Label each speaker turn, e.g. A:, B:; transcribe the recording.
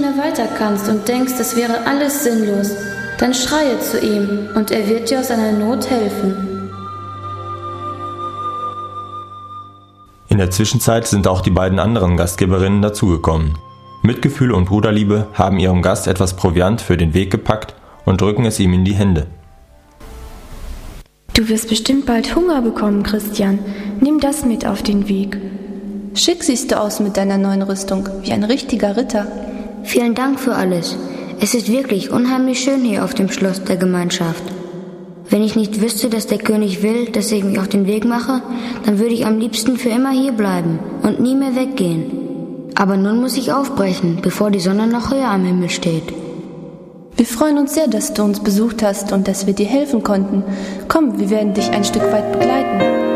A: mehr weiter kannst und denkst, es wäre alles sinnlos, dann schreie zu ihm und er wird dir aus deiner Not helfen.
B: In der Zwischenzeit sind auch die beiden anderen Gastgeberinnen dazugekommen. Mitgefühl und Bruderliebe haben ihrem Gast etwas Proviant für den Weg gepackt und drücken es ihm in die Hände.
C: Du wirst bestimmt bald Hunger bekommen, Christian. Nimm das mit auf den Weg.
D: Schick siehst du aus mit deiner neuen Rüstung, wie ein richtiger Ritter.
E: Vielen Dank für alles. Es ist wirklich unheimlich schön hier auf dem Schloss der Gemeinschaft. Wenn ich nicht wüsste, dass der König will, dass ich mich auf den Weg mache, dann würde ich am liebsten für immer hier bleiben und nie mehr weggehen. Aber nun muss ich aufbrechen, bevor die Sonne noch höher am Himmel steht.
D: Wir freuen uns sehr, dass du uns besucht hast und dass wir dir helfen konnten. Komm, wir werden dich ein Stück weit begleiten.